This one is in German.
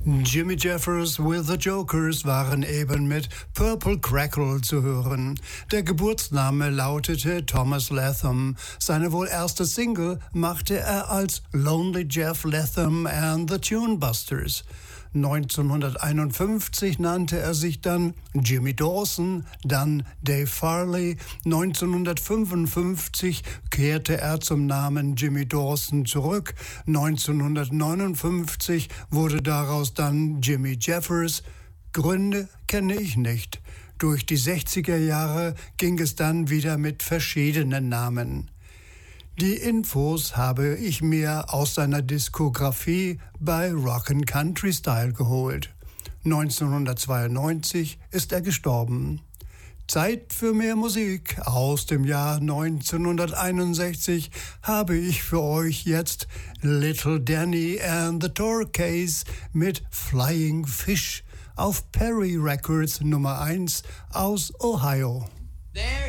Jimmy Jeffers with the Jokers waren eben mit Purple Crackle zu hören. Der Geburtsname lautete Thomas Latham. Seine wohl erste Single machte er als Lonely Jeff Latham and the Tunebusters. 1951 nannte er sich dann Jimmy Dawson, dann Dave Farley. 1955 kehrte er zum Namen Jimmy Dawson zurück. 1959 wurde daraus dann Jimmy Jeffers. Gründe kenne ich nicht. Durch die 60er Jahre ging es dann wieder mit verschiedenen Namen. Die Infos habe ich mir aus seiner Diskografie bei Rockin' Country Style geholt. 1992 ist er gestorben. Zeit für mehr Musik. Aus dem Jahr 1961 habe ich für euch jetzt Little Danny and the Torquays mit Flying Fish auf Perry Records Nummer 1 aus Ohio. There